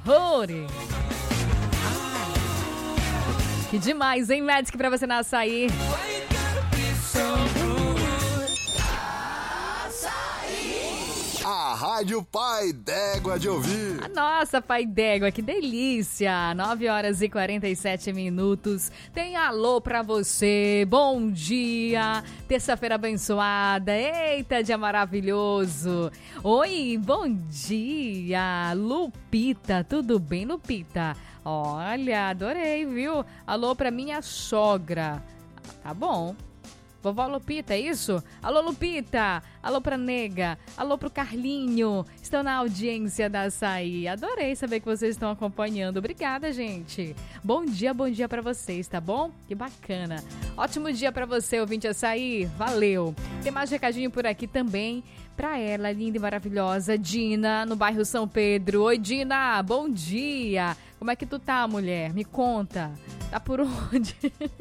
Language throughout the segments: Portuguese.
horrores. Que demais, hein, Magic, pra você na açaí. A Rádio Pai d'Égua de ouvir. A nossa Pai d'Égua, que delícia! 9h47. Tem alô pra você. Bom dia! Terça-feira abençoada. Eita, dia maravilhoso. Oi, bom dia! Lupita, tudo bem, Lupita? Olha, adorei, viu? Alô pra minha sogra. Tá bom. Vovó Lupita, é isso? Alô, Lupita! Alô pra Nega! Alô pro Carlinho! Estão na audiência da Açaí. Adorei saber que vocês estão acompanhando. Obrigada, gente! Bom dia pra vocês, tá bom? Que bacana! Ótimo dia pra você, ouvinte Açaí! Valeu! Tem mais recadinho por aqui também pra ela, linda e maravilhosa, Dina, no bairro São Pedro. Oi, Dina! Bom dia! Como é que tu tá, mulher? Me conta! Tá por onde?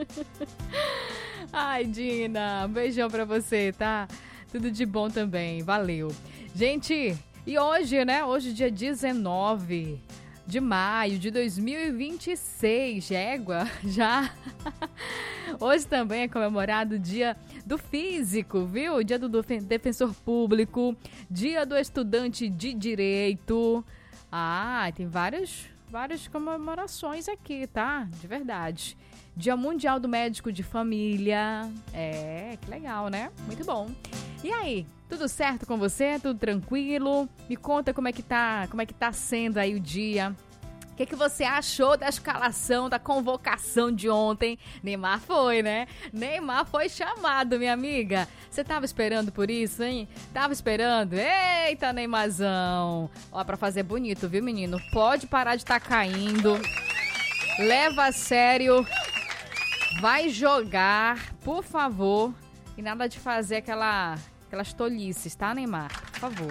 Ai, Dina, um beijão pra você, tá? Tudo de bom também, valeu. Gente, e hoje, né? Hoje, dia 19 de maio de 2026, égua, já. Hoje também é comemorado o dia do físico, viu? Dia do defensor público, dia do estudante de direito. Ah, tem várias comemorações aqui, tá? De verdade. Dia Mundial do Médico de Família. Que legal, né? Muito bom. E aí, tudo certo com você? Tudo tranquilo? Me conta como é que tá sendo aí o dia. O que você achou da escalação, da convocação de ontem? Neymar foi, né? Neymar foi chamado, minha amiga. Você tava esperando por isso, hein? Tava esperando? Eita, Neymarzão. Ó, pra fazer bonito, viu, menino? Pode parar de estar caindo. Leva a sério. Vai jogar, por favor. E nada de fazer aquelas tolices, tá, Neymar? Por favor.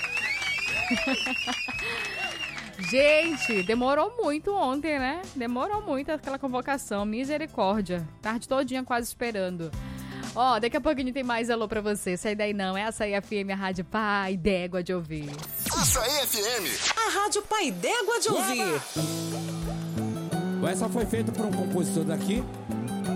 Gente, demorou muito ontem, né? Demorou muito aquela convocação. Misericórdia. Tarde todinha quase esperando. Ó, daqui a pouquinho tem mais alô pra você. Sai daí não, é Açaí FM, a Rádio Pai d'Égua de ouvir. Açaí FM. A Rádio Pai d'Égua de ouvir. Essa foi feita por um compositor daqui.